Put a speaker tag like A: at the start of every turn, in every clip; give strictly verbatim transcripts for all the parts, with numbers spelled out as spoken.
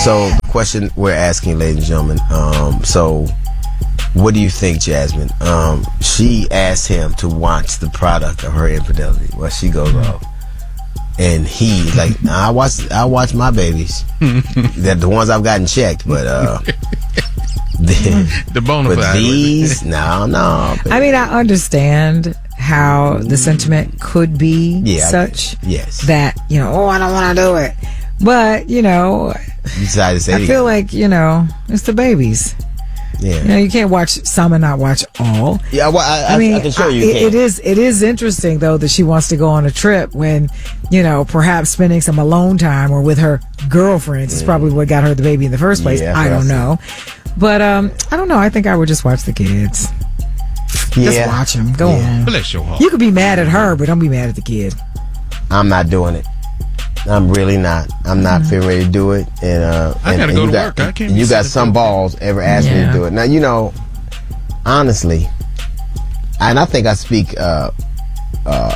A: So the question we're asking, ladies and gentlemen, um, so what do you think, Jasmine? Um, she asked him to watch the product of her infidelity. Well, she goes off. And he, like, I watch, I watch my babies. They're the ones I've gotten checked, but, uh, the,
B: the bona
A: but
B: fide.
A: these, no, no. Baby.
C: I mean, I understand how the sentiment could be
A: yeah,
C: such
A: yes.
C: that, you know, oh, I don't want to do it. But, you know,
A: you decided to say
C: I feel like, you know, it's the babies.
A: Yeah.
C: You know, you can't watch some and not watch all.
A: Yeah, well, I, I,
C: I mean,
A: I can show you.
C: I,
A: you
C: it,
A: can.
C: it is it is interesting though that she wants to go on a trip when, you know, perhaps spending some alone time or with her girlfriends is probably what got her the baby in the first place.
A: Yeah,
C: I don't know, but um, I don't know. I think I would just watch the kids.
A: Yeah.
C: Just watch them. Go
A: Yeah.
C: on.
B: Bless your heart.
C: You could be mad at her, but don't be mad at the kid.
A: I'm not doing it. I'm really not. I'm not
C: Mm-hmm.
A: feeling ready to do it. And uh,
B: I
A: and,
B: gotta
A: and
B: go
A: you
B: to
A: got,
B: work. I can't
A: and
B: be
A: you got
B: sitting
A: some
B: there.
A: balls ever asked me
C: Yeah.
A: to do it. Now you know, honestly, and I think I speak. Uh, uh,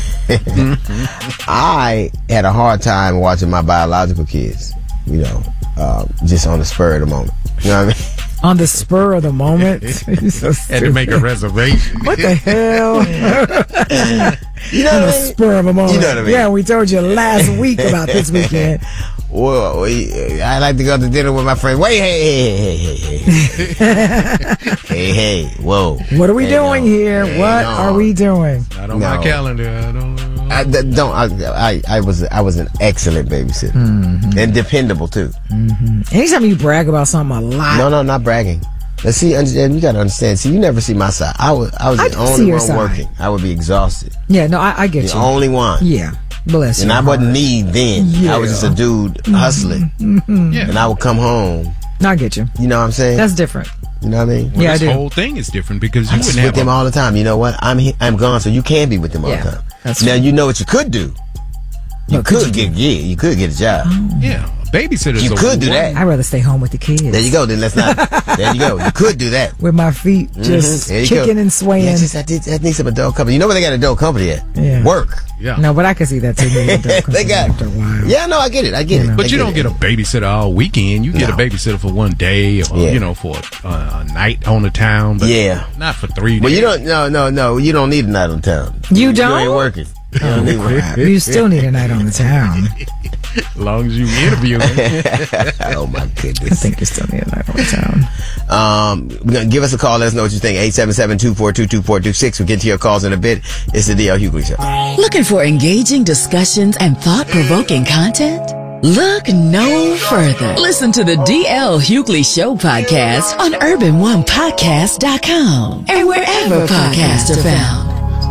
A: I had a hard time watching my biological kids. You know, uh, just on the spur of the moment. You know what I mean?
C: On the spur of the moment. You're so
B: Had to make a
C: stupid.
B: reservation.
C: What the hell?
A: You know
C: On
A: what
C: the
A: I mean?
C: spur of a moment.
A: You know what I mean?
C: Yeah, we told you last week about this weekend.
A: Well, we- I like to go to dinner with my friend. Wait, hey, hey, hey, hey, hey, hey, hey, whoa!
C: What are we
A: Hey,
C: doing
A: no.
C: here?
A: Hey,
C: what
A: no.
C: are we doing?
B: Not on
A: No.
B: my calendar. I don't know.
A: I, that don't. I, I, I was, I was an excellent babysitter
C: Mm-hmm.
A: and dependable too.
C: Anytime you brag about something a lot,
A: No, no, not bragging. Let's see, and you got to understand. See, you never see my side. I was, I was
C: I
A: the
C: do see
A: only
C: your
A: one
C: side.
A: working. I would be exhausted.
C: yeah, no, I, I get
A: The
C: you.
A: only one.
C: Yeah, bless you.
A: And I wasn't me then. I was just a dude hustling.
B: Yeah.
A: And I would come home.
C: I get you.
A: You know what I'm saying?
C: That's different.
A: you know what I mean?
B: Well,
C: Yeah, I
B: this
C: do.
B: whole thing is different because you
A: I'm
B: wouldn't
A: just
B: have
A: with them
B: a-
A: all the time. You know what? I'm he- I'm gone, so you can be with them all
C: Yeah,
A: the time.
C: that's
A: now
C: true.
A: you know what you could do. You
C: What could
A: could
C: you
A: get yeah, you could get a job.
B: Yeah, babysitters.
A: You
B: are
A: could do
B: one-
A: that.
C: I'd rather stay home with the kids.
A: There you go. Then let's not. There you go. You could do that.
C: With my feet just
A: There you
C: kicking
A: go.
C: and swaying.
A: Yeah, just, I, did, I need some adult company. You know where they got adult company at?
C: Yeah.
A: Work.
B: Yeah.
C: No, but I can see that too. maybe don't
A: They
C: come
A: got.
C: after a while.
A: Yeah, no, I get it. I get it.
B: But
A: I
B: you don't
A: it.
B: get a babysitter all weekend. You get
A: No.
B: a babysitter for one day, or
A: Yeah.
B: you know, for a, a night on the town. But
A: Yeah.
B: not for three days.
A: Well, you don't. No, no, no. You don't need a night on town.
C: You
A: You
C: don't?
A: ain't working. You don't need one.
C: You still need a night on the town.
B: as long as you interview them.
A: Oh my
C: I
A: goodness.
C: think you still need a night on the town.
A: Um, we're gonna give us a call. Let us know what you think. eight seven seven, two four two, two four two six. We'll get to your calls in a bit. It's the D L Hughley Show.
D: Looking for engaging discussions and thought-provoking content? Look no further. Listen to the D L Hughley Show podcast on urban one podcast dot com and wherever podcasts are found.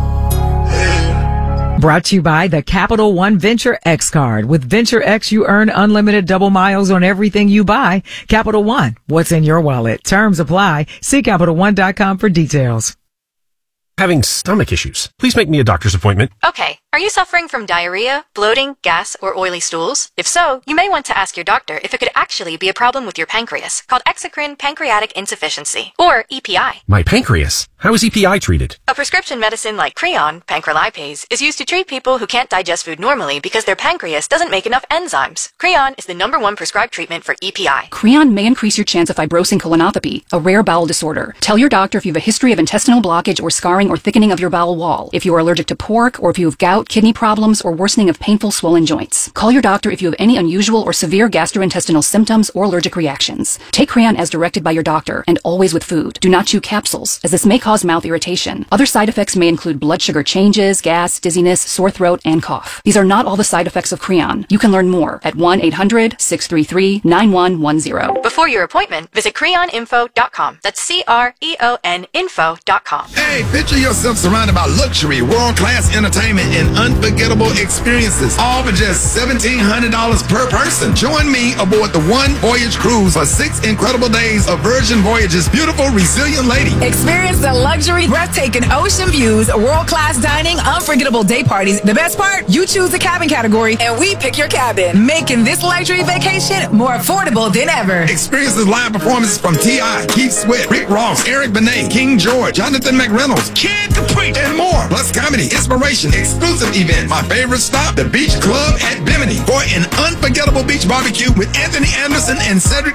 C: Brought to you by the Capital One Venture X card. With Venture X, you earn unlimited double miles on everything you buy. Capital One, what's in your wallet? Terms apply. See Capital One dot com for details.
E: Having stomach issues. Please make me a doctor's appointment.
F: Okay, are you suffering from diarrhea, bloating, gas, or oily stools? If so, you may want to ask your doctor if it could actually be a problem with your pancreas, called exocrine pancreatic insufficiency, or E P I.
E: My pancreas. How is E P I treated?
F: A prescription medicine like Creon, pancrelipase, is used to treat people who can't digest food normally because their pancreas doesn't make enough enzymes. Creon is the number one prescribed treatment for E P I.
G: Creon may increase your chance of fibrosing colonopathy, a rare bowel disorder. Tell your doctor if you have a history of intestinal blockage or scarring or thickening of your bowel wall, if you are allergic to pork, or if you have gout, kidney problems, or worsening of painful swollen joints. Call your doctor if you have any unusual or severe gastrointestinal symptoms or allergic reactions. Take Creon as directed by your doctor, and always with food. Do not chew capsules, as this may cause mouth irritation. Other side effects may include blood sugar changes, gas, dizziness, sore throat, and cough. These are not all the side effects of Creon. You can learn more at one eight hundred, six three three, nine one one zero.
F: Before your appointment, visit creon info dot com. That's C R E O N info dot com.
H: Hey, picture yourself surrounded by luxury, world-class entertainment, and unforgettable experiences, all for just seventeen hundred dollars per person. Join me aboard the One Voyage Cruise for six incredible days of Virgin Voyage's beautiful, resilient lady.
I: Experience the luxury, breathtaking ocean views, world-class dining, unforgettable day parties. The best part? You choose the cabin category, and we pick your cabin, making this luxury vacation more affordable than ever.
H: Experience the live performances from T I, Keith Sweat, Rick Ross, Eric Benet, King George, Jonathan McReynolds, Kid Capri, and more. Plus comedy, inspiration, exclusive exclusive events. My favorite stop, the Beach Club at Bimini, for an unforgettable beach barbecue with Anthony Anderson and Cedric